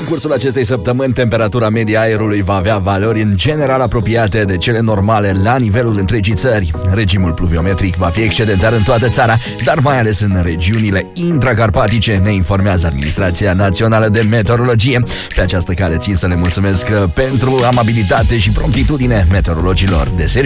cursul acestei săptămâni, temperatura medie a aerului va avea valori în general apropiate de cele normale la nivelul întregii țări. Regimul pluviometric va fi excedentar în toată țara, dar mai ales în regiunile intracarpatice, ne informează Administrația Națională de Meteorologie. Pe această cale țin să le mulțumesc pentru amabilitate și promptitudine meteorologilor de serviciu.